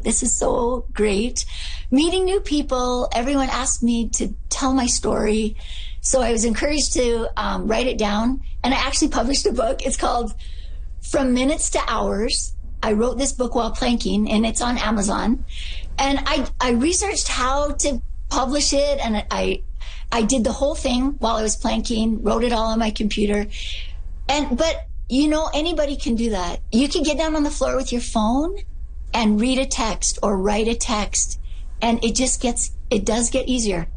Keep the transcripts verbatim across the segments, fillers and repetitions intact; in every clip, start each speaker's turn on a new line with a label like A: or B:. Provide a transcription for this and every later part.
A: this is so great. Meeting new people. Everyone asked me to tell my story. So I was encouraged to um, write it down. And I actually published a book. It's called From Minutes to Hours. I wrote this book while planking, and it's on Amazon. And I, I researched how to publish it, and I I did the whole thing while I was planking, wrote it all on my computer. And but you know, anybody can do that. You can get down on the floor with your phone and read a text or write a text, and it just gets it does get easier.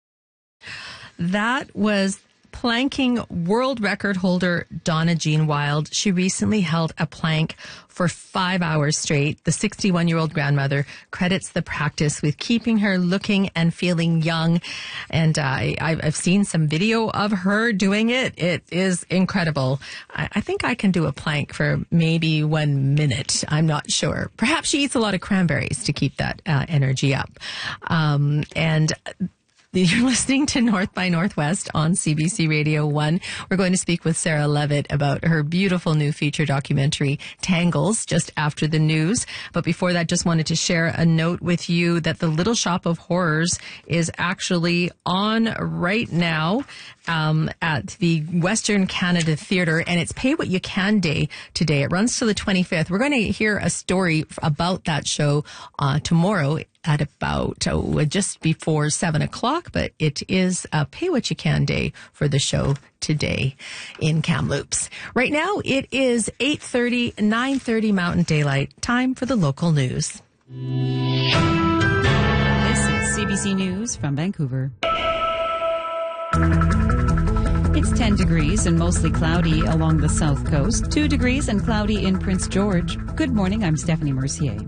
B: That was planking world record holder Donna Jean Wild. She recently held a plank for five hours straight. The sixty-one-year-old grandmother credits the practice with keeping her looking and feeling young. And uh, I, I've seen some video of her doing it. It is incredible. I, I think I can do a plank for maybe one minute. I'm not sure. Perhaps she eats a lot of cranberries to keep that uh, energy up. Um, and You're listening to North by Northwest on C B C Radio one. We're going to speak with Sarah Levitt about her beautiful new feature documentary, Tangles, just after the news. But before that, just wanted to share a note with you that the Little Shop of Horrors is actually on right now um, at the Western Canada Theatre, and it's Pay What You Can Day today. It runs to the twenty-fifth. We're going to hear a story about that show uh, tomorrow at about oh, just before seven o'clock, but it is a Pay What You Can Day for the show today in Kamloops. Right now, it is eight thirty, nine thirty Mountain Daylight. Time for the local news.
C: This is C B C News from Vancouver. It's ten degrees and mostly cloudy along the south coast, two degrees and cloudy in Prince George. Good morning, I'm Stephanie Mercier.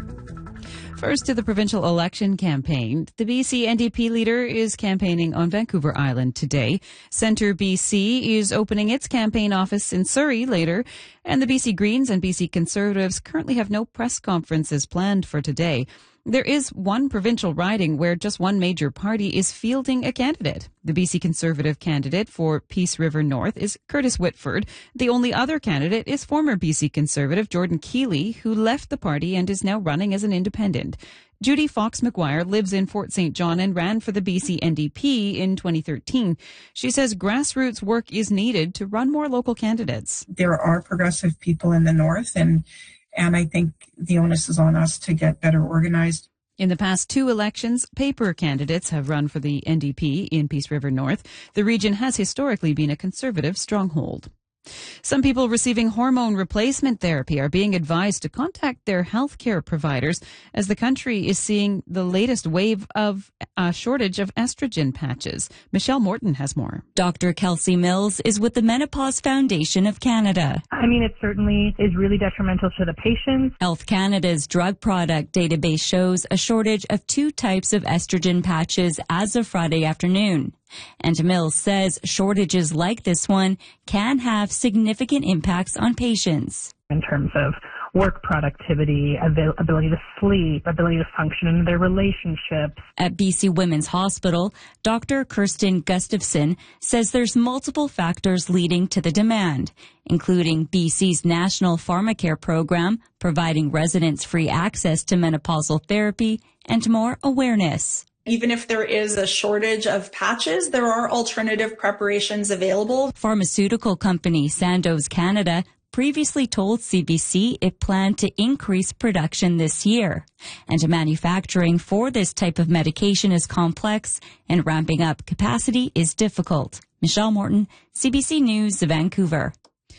C: First to the provincial election campaign. The B C N D P leader is campaigning on Vancouver Island today. Centre B C is opening its campaign office in Surrey later. And the B C Greens and B C Conservatives currently have no press conferences planned for today. There is one provincial riding where just one major party is fielding a candidate. The B C Conservative candidate for Peace River North is Curtis Whitford. The only other candidate is former B C Conservative Jordan Keeley, who left the party and is now running as an independent. Judy Fox McGuire lives in Fort Saint John and ran for the B C N D P in twenty thirteen. She says grassroots work is needed to run more local candidates.
D: There are progressive people in the north, and And I think the onus is on us to get better organized.
C: In the past two elections, paper candidates have run for the N D P in Peace River North. The region has historically been a conservative stronghold. Some people receiving hormone replacement therapy are being advised to contact their healthcare providers as the country is seeing the latest wave of a shortage of estrogen patches. Michelle Morton has more.
E: Doctor Kelsey Mills is with the Menopause Foundation of Canada.
F: I mean, it certainly is really detrimental to the patients.
E: Health Canada's drug product database shows a shortage of two types of estrogen patches as of Friday afternoon. And Mills says shortages like this one can have significant impacts on patients.
F: In terms of work productivity, avail- ability to sleep, ability to function in their relationships.
E: At B C Women's Hospital, Doctor Kirsten Gustafson says there's multiple factors leading to the demand, including B C's National Pharmacare program, providing residents free access to menopausal therapy, and more awareness.
G: Even if there is a shortage of patches, there are alternative preparations available.
E: Pharmaceutical company Sandoz Canada previously told C B C it planned to increase production this year. And manufacturing for this type of medication is complex and ramping up capacity is difficult. Michelle Morton, C B C News, Vancouver.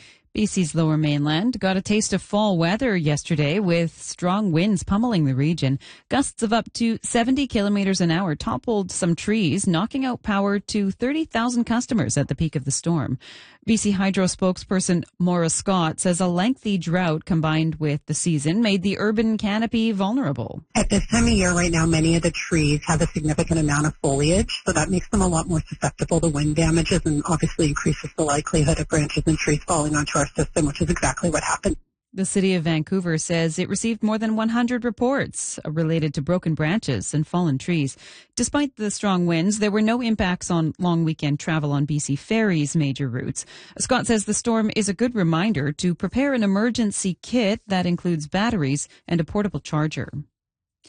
C: B C's Lower Mainland got a taste of fall weather yesterday with strong winds pummeling the region. Gusts of up to seventy kilometers an hour toppled some trees, knocking out power to thirty thousand customers at the peak of the storm. B C Hydro spokesperson Maura Scott says a lengthy drought combined with the season made the urban canopy vulnerable.
H: At this time of year right now, many of the trees have a significant amount of foliage, so that makes them a lot more susceptible to wind damages and obviously increases the likelihood of branches and trees falling onto our system, which is exactly what happened.
C: The city of Vancouver says it received more than one hundred reports related to broken branches and fallen trees. Despite the strong winds, there were no impacts on long weekend travel on B C Ferry's major routes. Scott says the storm is a good reminder to prepare an emergency kit that includes batteries and a portable charger.